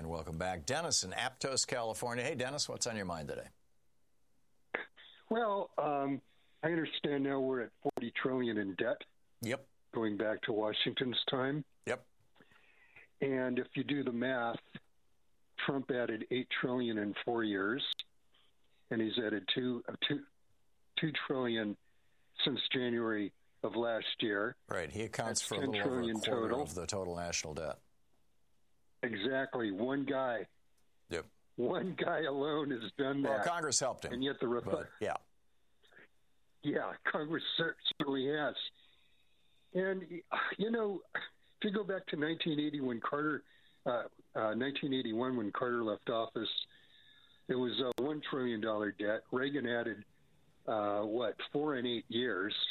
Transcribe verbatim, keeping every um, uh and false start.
And welcome back. Dennis in Aptos, California. Hey, Dennis, what's on your mind today? Well, um, I understand now we're at forty trillion dollars in debt. Yep. Going back to Washington's time. Yep. And if you do the math, Trump added eight trillion dollars in four years, and he's added two, uh, two, two trillion dollars since January of last year. Right. He accounts That's for a little over a quarter total. of the total national debt. Exactly. One guy. Yep. One guy alone has done that. Well, Congress helped him. And yet the Repu- yeah. Yeah, Congress certainly has. And, you know, if you go back to nineteen eighty when Carter, uh, uh, nineteen eighty-one when Carter left office, it was a one trillion dollars debt. Reagan added, uh, what, four and eight years.